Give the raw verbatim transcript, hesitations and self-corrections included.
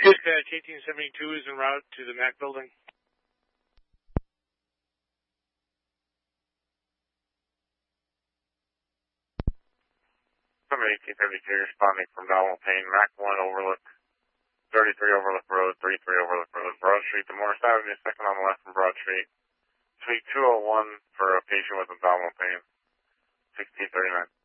Dispatch eighteen seventy-two is en route to the Mac building. Number eighteen seventy-two responding from Donald Payne, Mac one Overlook, thirty-three Overlook Road, thirty-three Overlook Road, Broad Street to Morris Avenue, second on the left from Broad Street. Suite two oh one for a patient with abdominal pain, sixteen thirty-nine.